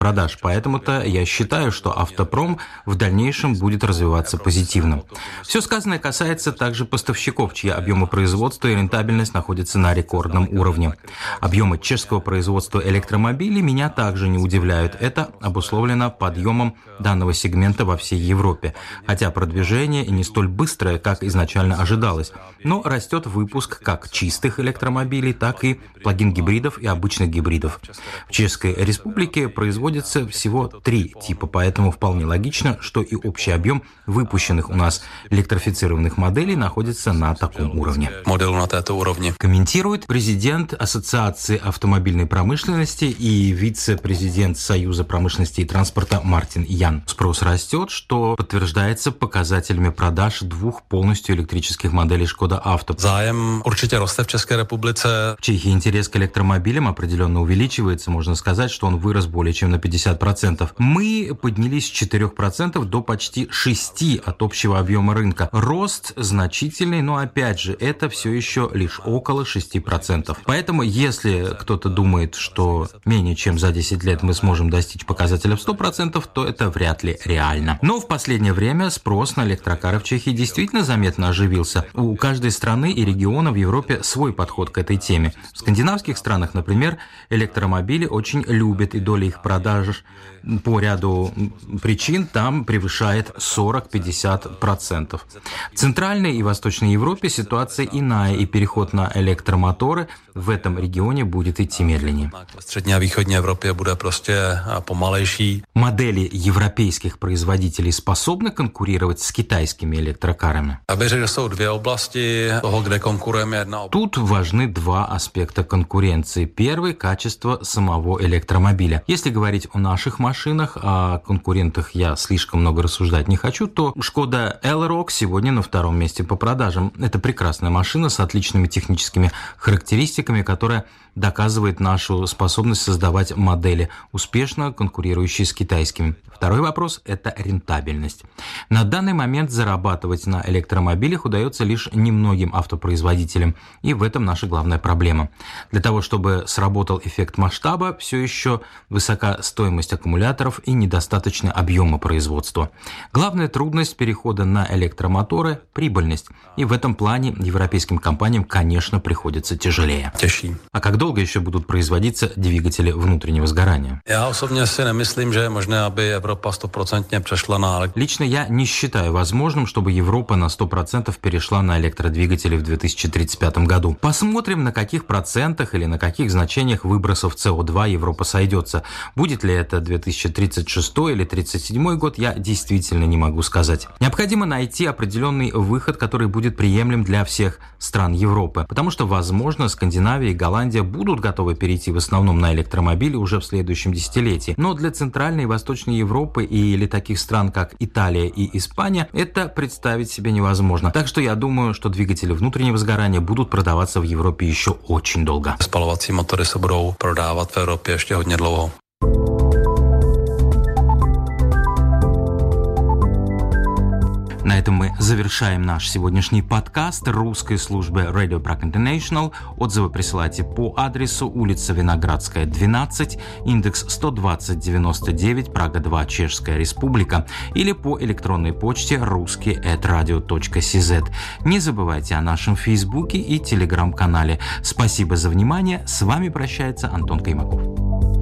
продаж. Поэтому-то я считаю, что автопром в дальнейшем будет развиваться позитивно. Все сказанное касается также поставщиков, чьи объемы производства и рентабельность находятся на рекордном уровне. Объемы чешского производства электромобилей меня также не удивляют. Это обусловлено подъемом данного сегмента во всей Европе. Хотя продвижение и не столь быстрое, как изначально ожидалось. Но растет выпуск как чистых электромобилей, так и плагин-гибридов и обычных гибридов. В Чешской Республике производится всего 3 типа, поэтому вполне логично, что и общий объем выпущенных у нас электрифицированных моделей находится на таком уровне. Комментирует президент Ассоциации автомобильной промышленности и вице-президент Союза промышленности и транспорта Мартин Ян. Спрос растет, что подтверждается показателями продаж 2 полностью электрических моделей Škoda Auto. Zájem určitě roste v České republice. В Чехии интерес к электромобилям определенно увеличивается. Можно сказать, что он вырос более чем на 50%. Мы поднялись с 4% до почти 6% от общего объема рынка. Рост значительный, но опять же, это все еще лишь около 6%. Поэтому, если кто-то думает, что менее чем за 10 лет мы сможем достичь показателя в 100%, то это вряд ли реально. Но в последнее время спрос на электрокары в Чехии действительно заметно оживился. У каждой страны и региона в Европе свой подход к этой теме. В скандинавских странах, например, электромобили очень любят, и доля их продаж по ряду причин там превышает 40-50%. В Центральной и Восточной Европе ситуация иная, и переход на электромоторы в этом регионе будет идти медленнее. В Средней и Východní Европе будет просто помалejší. Модели европейских производителей способны конкурировать с китайскими электрокарами? Тут важны 2 аспекта конкуренции. Первый – качество самого электромобиля. Если говорить о наших машинах, о конкурентах я слишком много рассуждать не хочу, то Škoda Elroq сегодня на 2-м месте по продажам. Это прекрасная машина с отличными техническими характеристиками, которая доказывает нашу способность создавать модели, успешно конкурирующие с китайскими. Второй вопрос – это рентабельность. На данный момент зарабатывать на электромобилях удается лишь немногим автопроизводителям, и в этом наша главная проблема. Для того, чтобы сработал эффект масштаба, все еще высока стоимость аккумуляторов и недостаточно объема производства. Главная трудность перехода на электромоторы – прибыльность, и в этом плане европейским компаниям, конечно, приходится тяжелее. А как долго еще будут производиться двигатели внутреннего сгорания? Я osobně si nemyslím, že je možné, aby Evropa 100% přešla na. Лично я не считаю возможным, чтобы Европа на 100% перешла на электродвигатели в 2035 году. Посмотрим, на каких процентах или на каких значениях выбросов СО2 Европа сойдется. Будет ли это 2036 или 2037 год, я действительно не могу сказать. Необходимо найти определенный выход, который будет приемлем для всех стран Европы, потому что, возможно, Скандинавия и Голландия будут готовы перейти в основном на электромобили уже в следующем десятилетии. Но для Центральной и Восточной Европы или таких стран, как Италия и Испания, это представить себе невозможно. Так что я думаю, что двигатели внутреннего сгорания будут продаваться в Европе еще очень долго. Spalovací motory se budou prodávat v Evropě ještě hodně dlouho. На этом мы завершаем наш сегодняшний подкаст русской службы Radio Prague International. Отзывы присылайте по адресу улица Виноградская, 12, индекс 12099, Прага 2, Чешская Республика, или по электронной почте ruski@radio.cz. Не забывайте о нашем Фейсбуке и Телеграм-канале. Спасибо за внимание. С вами прощается Антон Каймаков.